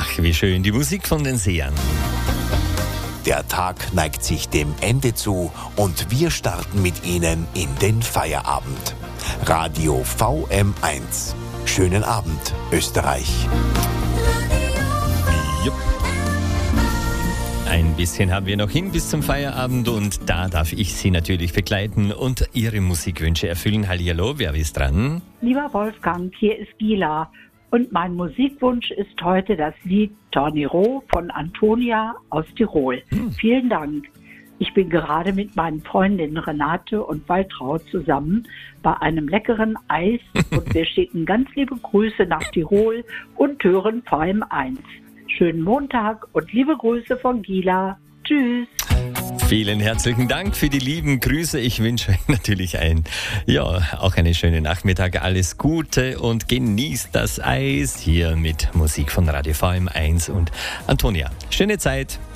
wie schön, die Musik von den Sehern. Der Tag neigt sich dem Ende zu und wir starten mit Ihnen in den Feierabend. Radio VM1. Schönen Abend, Österreich. Jupp. Ein bisschen haben wir noch hin bis zum Feierabend und da darf ich Sie natürlich begleiten und Ihre Musikwünsche erfüllen. Hallihallo, wer ist dran? Lieber Wolfgang, hier ist Gila und mein Musikwunsch ist heute das Lied Tornero von Antonia aus Tirol. Vielen Dank. Ich bin gerade mit meinen Freundinnen Renate und Waltraud zusammen bei einem leckeren Eis und wir schicken ganz liebe Grüße nach Tirol und hören VM1. Schönen Montag und liebe Grüße von Gila. Tschüss. Vielen herzlichen Dank für die lieben Grüße. Ich wünsche euch natürlich auch einen schönen Nachmittag. Alles Gute und genießt das Eis hier mit Musik von Radio VM1 und Antonia. Schöne Zeit.